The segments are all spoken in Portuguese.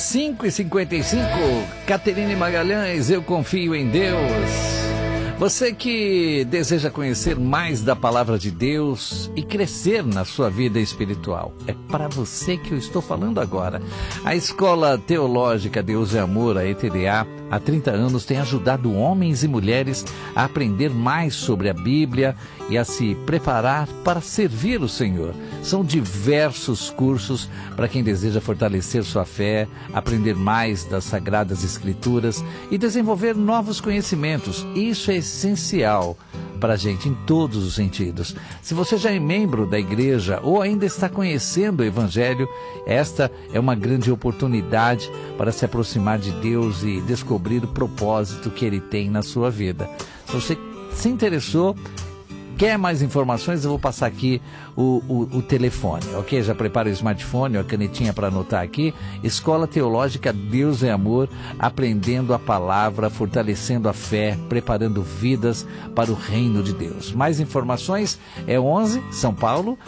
5h55, Caterine Magalhães, eu confio em Deus. Você que deseja conhecer mais da palavra de Deus e crescer na sua vida espiritual, é para você que eu estou falando agora. A Escola Teológica Deus é Amor, a ETDA, há 30 anos tem ajudado homens e mulheres a aprender mais sobre a Bíblia e a se preparar para servir o Senhor. São diversos cursos para quem deseja fortalecer sua fé, aprender mais das Sagradas Escrituras e desenvolver novos conhecimentos. Isso é essencial para a gente em todos os sentidos. Se você já é membro da igreja ou ainda está conhecendo o Evangelho, esta é uma grande oportunidade para se aproximar de Deus e descobrir o propósito que Ele tem na sua vida. Se você se interessou, quer mais informações, eu vou passar aqui o telefone, ok? Já prepara o smartphone, a canetinha para anotar aqui. Escola Teológica Deus é Amor, aprendendo a palavra, fortalecendo a fé, preparando vidas para o reino de Deus. Mais informações é 11, São Paulo,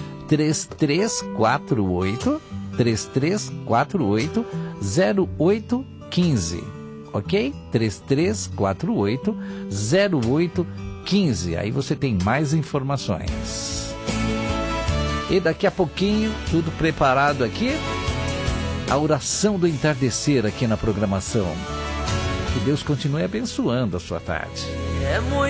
3348 0815, ok? 3348 0815. Aí você tem mais informações. E daqui a pouquinho, tudo preparado aqui, a oração do entardecer aqui na programação. Que Deus continue abençoando a sua tarde.